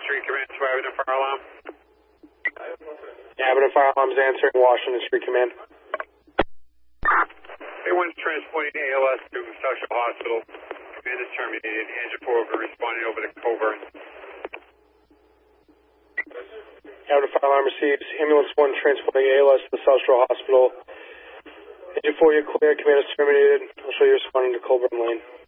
Street Command, Avenue Fire Alarm. Avenue Fire Alarms answering, Washington Street Command. Everyone's transporting ALS to South Shore Hospital. Command is terminated. Engine 4 will be responding over to Coburn. Avenue Fire Alarm receives. Ambulance 1 transporting ALS to the South Shore Hospital. Engine 4, you're clear. Command is terminated. I'll show you responding to Coburn Lane.